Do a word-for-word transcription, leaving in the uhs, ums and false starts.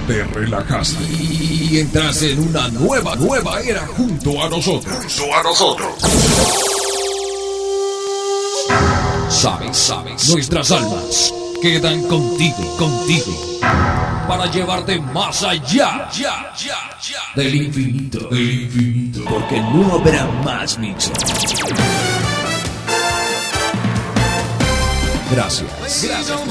te relajaste y entras en una nueva, nueva era junto a nosotros. Junto a nosotros. Sabes, sabes, nuestras almas quedan contigo, contigo, para llevarte más allá, ya, ya, ya, del infinito, del infinito, porque no habrá más mixo. Gracias. Gracias.